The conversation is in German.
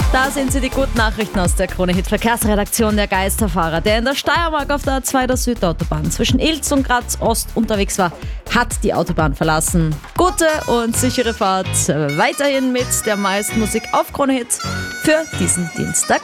Da sind sie, die guten Nachrichten aus der Krone-Hit-Verkehrsredaktion. Der Geisterfahrer, der in der Steiermark auf der A2 der Südautobahn zwischen Ilz und Graz Ost unterwegs war, hat die Autobahn verlassen. Gute und sichere Fahrt weiterhin mit der meisten Musik auf Krone-Hit für diesen Dienstag.